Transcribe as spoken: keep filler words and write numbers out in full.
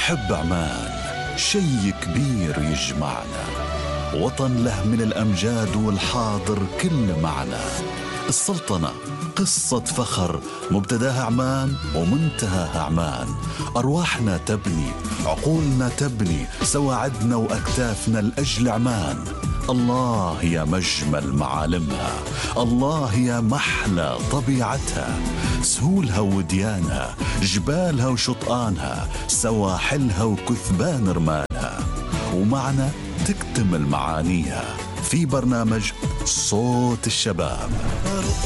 نحب عمان، شي كبير يجمعنا، وطن له من الأمجاد والحاضر كل معنى. السلطنة قصة فخر، مبتداها عمان ومنتهاها عمان. أرواحنا تبني، عقولنا تبني، سواعدنا وأكتافنا لأجل عمان. الله يا مجمل معالمها، الله يا محلى طبيعتها، سهولها وديانها، جبالها وشطآنها، سواحلها وكثبان رمالها، ومعنا تكتمل معانيها في برنامج صوت الشباب.